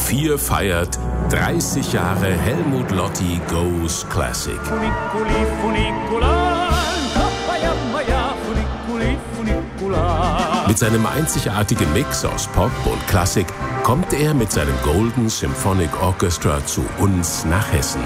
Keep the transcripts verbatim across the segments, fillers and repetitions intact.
vier feiert dreißig Jahre Helmut Lotti Goes Classic. Funiculi, funicula, kapayamaya, funiculi, funicula. Mit seinem einzigartigen Mix aus Pop und Klassik kommt er mit seinem Golden Symphonic Orchestra zu uns nach Hessen.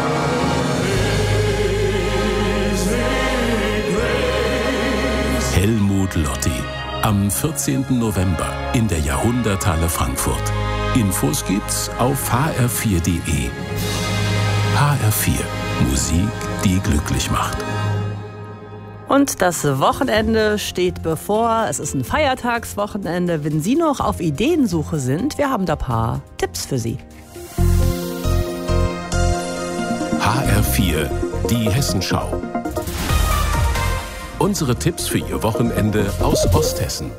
Helmut Lotti am vierzehnten November in der Jahrhunderthalle Frankfurt. Infos gibt's auf h r vier punkt d e. H R vier. Musik, die glücklich macht. Und das Wochenende steht bevor. Es ist ein Feiertagswochenende. Wenn Sie noch auf Ideensuche sind, wir haben da ein paar Tipps für Sie. H R vier, die Hessenschau. Unsere Tipps für Ihr Wochenende aus Osthessen.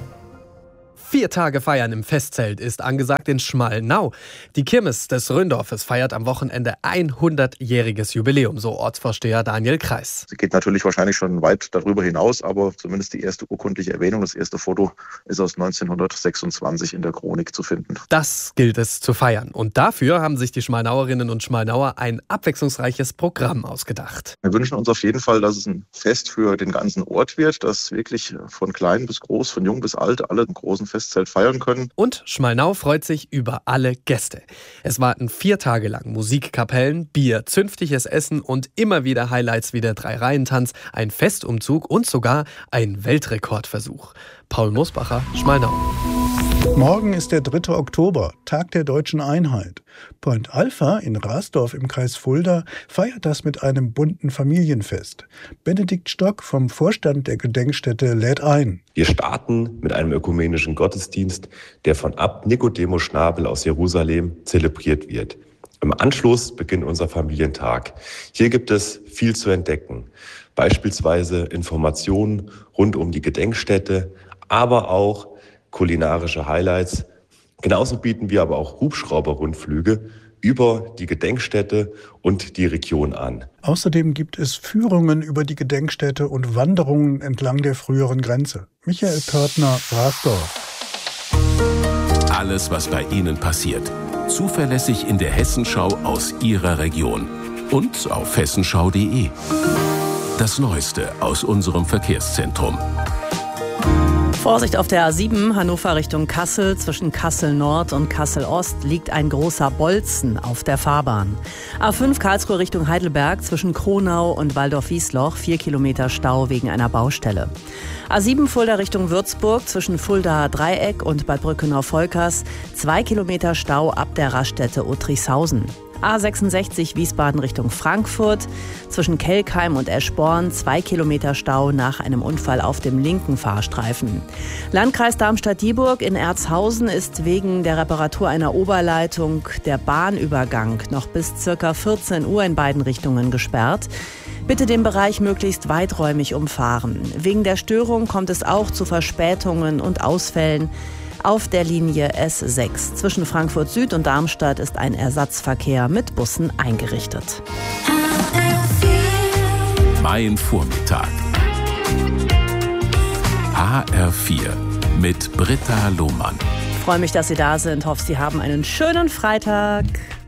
Vier Tage Feiern im Festzelt ist angesagt in Schmalnau. Die Kirmes des Rhöndorfes feiert am Wochenende hundertjähriges Jubiläum, so Ortsvorsteher Daniel Kreis. Sie geht natürlich wahrscheinlich schon weit darüber hinaus, aber zumindest die erste urkundliche Erwähnung, das erste Foto ist aus neunzehnhundertsechsundzwanzig in der Chronik zu finden. Das gilt es zu feiern. Und dafür haben sich die Schmalnauerinnen und Schmalnauer ein abwechslungsreiches Programm ausgedacht. Wir wünschen uns auf jeden Fall, dass es ein Fest für den ganzen Ort wird, dass wirklich von klein bis groß, von jung bis alt alle einen großen Festzelt feiern können. Und Schmalnau freut sich über alle Gäste. Es warten vier Tage lang Musikkapellen, Bier, zünftiges Essen und immer wieder Highlights wie der Drei-Reihen-Tanz, ein Festumzug und sogar ein Weltrekordversuch. Paul Mosbacher, Schmalnau. Morgen ist der dritte Oktober, Tag der Deutschen Einheit. Point Alpha in Rasdorf im Kreis Fulda feiert das mit einem bunten Familienfest. Benedikt Stock vom Vorstand der Gedenkstätte lädt ein. Wir starten mit einem ökumenischen Gottesdienst, der von Abt Nicodemus Schnabel aus Jerusalem zelebriert wird. Im Anschluss beginnt unser Familientag. Hier gibt es viel zu entdecken. Beispielsweise Informationen rund um die Gedenkstätte, aber auch kulinarische Highlights. Genauso bieten wir aber auch Hubschrauber-Rundflüge über die Gedenkstätte und die Region an. Außerdem gibt es Führungen über die Gedenkstätte und Wanderungen entlang der früheren Grenze. Michael Pörtner, Rasdorf. Alles, was bei Ihnen passiert, zuverlässig in der Hessenschau aus Ihrer Region und auf hessenschau punkt d e. Das Neueste aus unserem Verkehrszentrum. Vorsicht auf der A sieben, Hannover Richtung Kassel. Zwischen Kassel Nord und Kassel Ost liegt ein großer Bolzen auf der Fahrbahn. A fünf Karlsruhe Richtung Heidelberg. Zwischen Kronau und Waldorf-Wiesloch vier Kilometer Stau wegen einer Baustelle. A sieben Fulda Richtung Würzburg. Zwischen Fulda Dreieck und Bad Brückenau-Volkers zwei Kilometer Stau ab der Raststätte Uttrichshausen. A sechsundsechzig Wiesbaden Richtung Frankfurt. Zwischen Kelkheim und Eschborn zwei Kilometer Stau nach einem Unfall auf dem linken Fahrstreifen. Landkreis Darmstadt-Dieburg in Erzhausen ist wegen der Reparatur einer Oberleitung der Bahnübergang noch bis ca. vierzehn Uhr in beiden Richtungen gesperrt. Bitte den Bereich möglichst weiträumig umfahren. Wegen der Störung kommt es auch zu Verspätungen und Ausfällen. Auf der Linie S sechs zwischen Frankfurt Süd und Darmstadt ist ein Ersatzverkehr mit Bussen eingerichtet. Mein Vormittag. H R vier mit Britta Lohmann. Ich freue mich, dass Sie da sind. Hoffe, Sie haben einen schönen Freitag.